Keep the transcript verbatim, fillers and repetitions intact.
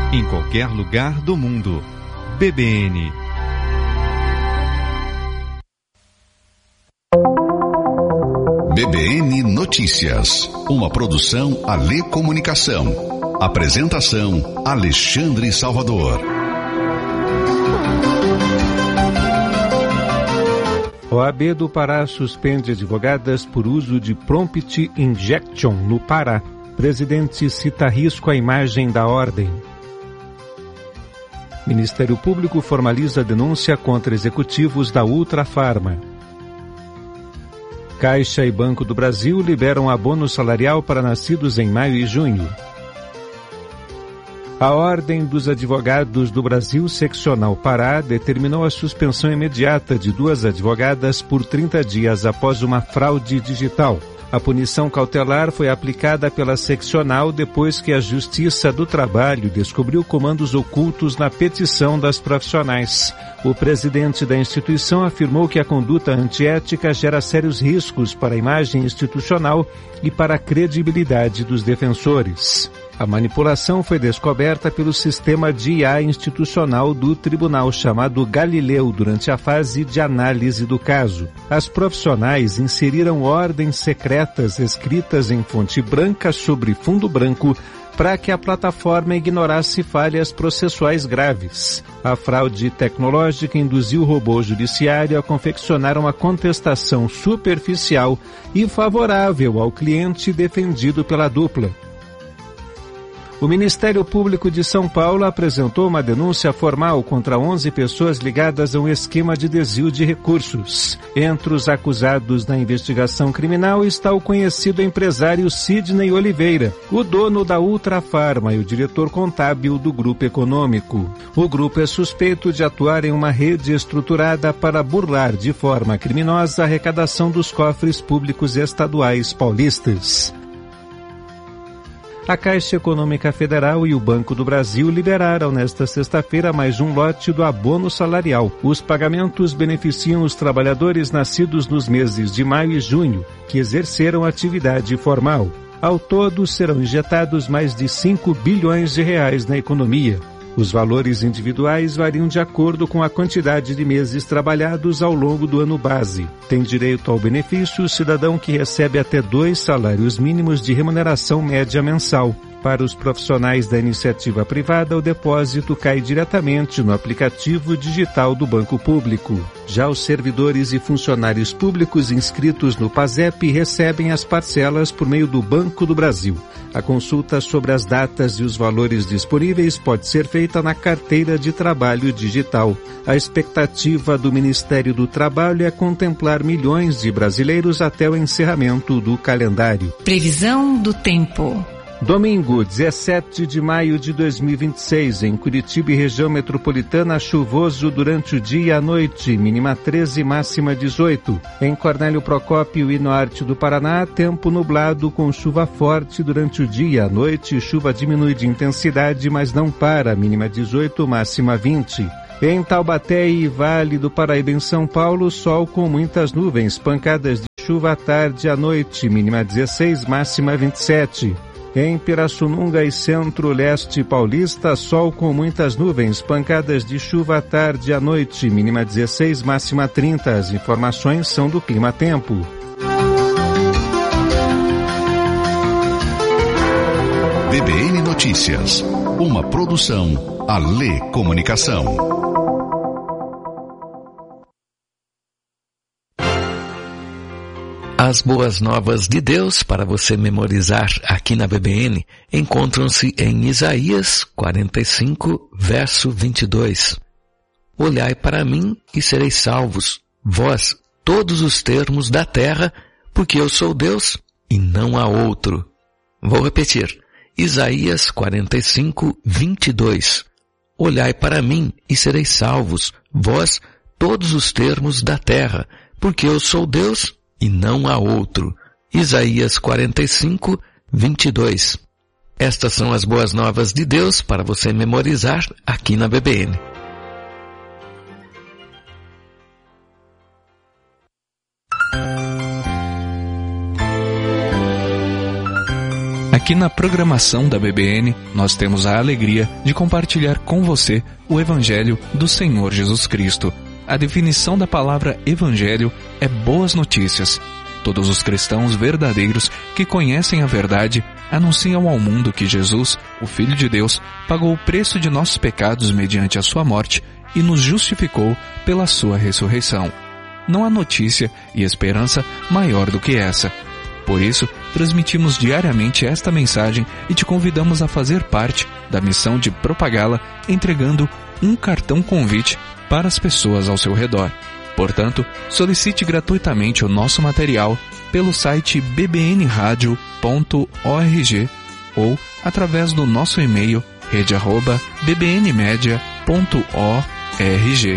em qualquer lugar do mundo. B B N. B B N Notícias, uma produção Alê Comunicação. Apresentação Alexandre Salvador. O A B do Pará suspende advogadas por uso de prompt injection no Pará. Presidente cita risco à imagem da ordem. Ministério Público formaliza denúncia contra executivos da Ultrafarma. Caixa e Banco do Brasil liberam abono salarial para nascidos em maio e junho. A Ordem dos Advogados do Brasil Seccional Pará determinou a suspensão imediata de duas advogadas por trinta dias após uma fraude digital. A punição cautelar foi aplicada pela seccional depois que a Justiça do Trabalho descobriu comandos ocultos na petição das profissionais. O presidente da instituição afirmou que a conduta antiética gera sérios riscos para a imagem institucional e para a credibilidade dos defensores. A manipulação foi descoberta pelo sistema de I A institucional do tribunal chamado Galileu durante a fase de análise do caso. As profissionais inseriram ordens secretas escritas em fonte branca sobre fundo branco para que a plataforma ignorasse falhas processuais graves. A fraude tecnológica induziu o robô judiciário a confeccionar uma contestação superficial e favorável ao cliente defendido pela dupla. O Ministério Público de São Paulo apresentou uma denúncia formal contra onze pessoas ligadas a um esquema de desvio de recursos. Entre os acusados na investigação criminal está o conhecido empresário Sidney Oliveira, o dono da Ultrafarma e o diretor contábil do grupo econômico. O grupo é suspeito de atuar em uma rede estruturada para burlar de forma criminosa a arrecadação dos cofres públicos estaduais paulistas. A Caixa Econômica Federal e o Banco do Brasil liberaram nesta sexta-feira mais um lote do abono salarial. Os pagamentos beneficiam os trabalhadores nascidos nos meses de maio e junho, que exerceram atividade formal. Ao todo, serão injetados mais de cinco bilhões de reais na economia. Os valores individuais variam de acordo com a quantidade de meses trabalhados ao longo do ano base. Tem direito ao benefício o cidadão que recebe até dois salários mínimos de remuneração média mensal. Para os profissionais da iniciativa privada, o depósito cai diretamente no aplicativo digital do Banco Público. Já os servidores e funcionários públicos inscritos no PASEP recebem as parcelas por meio do Banco do Brasil. A consulta sobre as datas e os valores disponíveis pode ser feita na carteira de trabalho digital. A expectativa do Ministério do Trabalho é contemplar milhões de brasileiros até o encerramento do calendário. Previsão do tempo. Domingo, dezessete de maio de dois mil e vinte e seis, em Curitiba e região metropolitana, chuvoso durante o dia e a noite, mínima treze, máxima dezoito. Em Cornélio Procópio e norte do Paraná, tempo nublado com chuva forte durante o dia e a noite, chuva diminui de intensidade, mas não para, mínima dezoito, máxima vinte. Em Taubaté e Vale do Paraíba em São Paulo, sol com muitas nuvens, pancadas de chuva à tarde e à noite, mínima dezesseis, máxima vinte e sete. Em Pirassununga e centro-leste paulista, sol com muitas nuvens, pancadas de chuva à tarde e à noite, mínima dezesseis, máxima trinta. As informações são do Clima Tempo. B B N Notícias, uma produção Alê Comunicação. As boas novas de Deus para você memorizar aqui na B B N encontram-se em Isaías quarenta e cinco, verso vinte e dois. Olhai para mim e sereis salvos, vós, todos os termos da terra, porque eu sou Deus e não há outro. Vou repetir. Isaías quarenta e cinco, vinte e dois. Olhai para mim e sereis salvos, vós, todos os termos da terra, porque eu sou Deus e não há outro. Isaías quarenta e cinco, vinte e dois. Estas são as boas novas de Deus para você memorizar aqui na B B N. Aqui na programação da B B N, nós temos a alegria de compartilhar com você o Evangelho do Senhor Jesus Cristo. A definição da palavra Evangelho é boas notícias. Todos os cristãos verdadeiros que conhecem a verdade anunciam ao mundo que Jesus, o Filho de Deus, pagou o preço de nossos pecados mediante a sua morte e nos justificou pela sua ressurreição. Não há notícia e esperança maior do que essa. Por isso, transmitimos diariamente esta mensagem e te convidamos a fazer parte da missão de propagá-la entregando um cartão convite para as pessoas ao seu redor. Portanto, solicite gratuitamente o nosso material pelo site b b n radio ponto org ou através do nosso e-mail rede arroba b b n media ponto org.